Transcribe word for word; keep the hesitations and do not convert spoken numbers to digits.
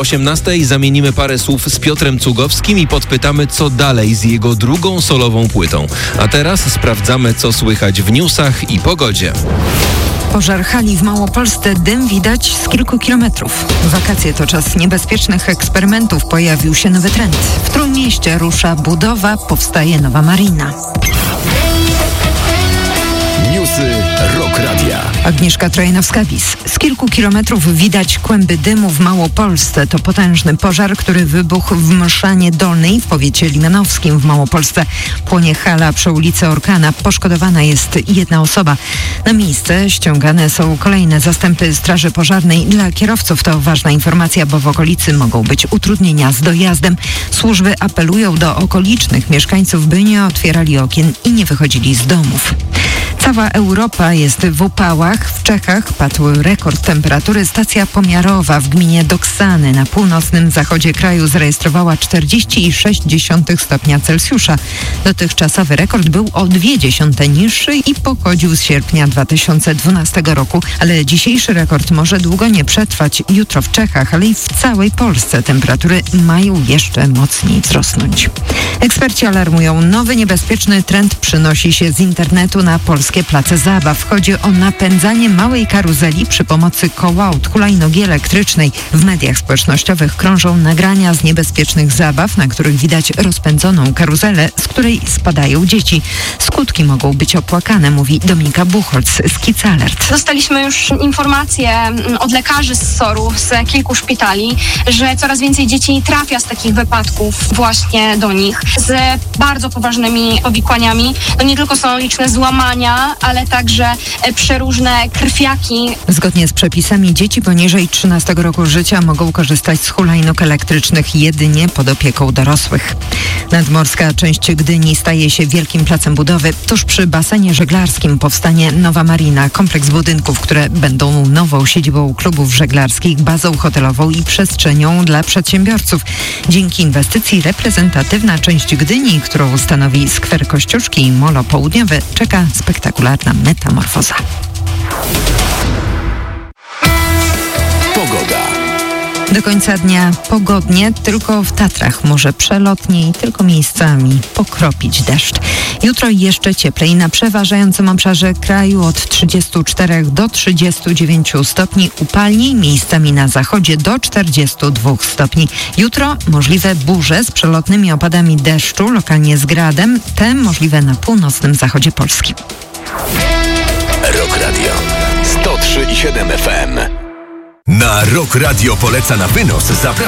osiemnastej zamienimy parę słów z Piotrem Cugowskim i podpytamy, co dalej z jego drugą solową płytą. A teraz sprawdzamy, co słychać w newsach i pogodzie. Pożar hali w Małopolsce, dym widać z kilku kilometrów. Wakacje to czas niebezpiecznych eksperymentów. Pojawił się nowy trend. W Trójmieście rusza budowa, powstaje nowa marina. Newsy Rock Radia. Agnieszka Trojanowska-Wiss. Z kilku kilometrów widać kłęby dymu w Małopolsce. To potężny pożar, który wybuchł w Mszanie Dolnej w powiecie limanowskim w Małopolsce. Płonie hala przy ulicy Orkana. Poszkodowana jest jedna osoba. Na miejsce ściągane są kolejne zastępy straży pożarnej. Dla kierowców to ważna informacja, bo w okolicy mogą być utrudnienia z dojazdem. Służby apelują do okolicznych mieszkańców, by nie otwierali okien i nie wychodzili z domów. Cała Europa jest w upałach. W Czechach padł rekord temperatury. Stacja pomiarowa w gminie Doksany na północnym zachodzie kraju zarejestrowała czterdzieści sześć stopnia Celsjusza. Dotychczasowy rekord był o dwie dziesiąte niższy i pochodził z sierpnia dwa tysiące dwunastego roku, ale dzisiejszy rekord może długo nie przetrwać. Jutro w Czechach, ale i w całej Polsce temperatury mają jeszcze mocniej wzrosnąć. Eksperci alarmują, nowy niebezpieczny trend przynosi się z internetu na polskie place zabaw. Chodzi o napędzanie małej karuzeli przy pomocy koła od hulajnogi elektrycznej. W mediach społecznościowych krążą nagrania z niebezpiecznych zabaw, na których widać rozpędzoną karuzelę, z której spadają dzieci. Skutki mogą być opłakane, mówi Dominika Buchholz z Kids Alert. Dostaliśmy już informacje od lekarzy z S O R-u, z kilku szpitali, że coraz więcej dzieci trafia z takich wypadków właśnie do nich z bardzo poważnymi powikłaniami. To nie tylko są liczne złamania, ale także przeróżne krwiaki. Zgodnie z przepisami dzieci poniżej trzynastego roku życia mogą korzystać z hulajnóg elektrycznych jedynie pod opieką dorosłych. Nadmorska część Gdyni staje się wielkim placem budowy. Tuż przy basenie żeglarskim powstanie nowa marina, kompleks budynków, które będą nową siedzibą klubów żeglarskich, bazą hotelową i przestrzenią dla przedsiębiorców. Dzięki inwestycji reprezentatywna część Gdyni, którą stanowi skwer Kościuszki i Molo Południowe, czeka spektakularna metamorfoza. Pogoda. Do końca dnia pogodnie, tylko w Tatrach może przelotnie i tylko miejscami pokropić deszcz. Jutro jeszcze cieplej na przeważającym obszarze kraju od trzydziestu czterech do trzydziestu dziewięciu stopni, upalniej miejscami na zachodzie do czterdziestu dwóch stopni. Jutro możliwe burze z przelotnymi opadami deszczu, lokalnie z gradem, te możliwe na północnym zachodzie Polski. Rock Radio sto trzy i siedem F M. Na Rock Radio poleca na wynos zapraszam.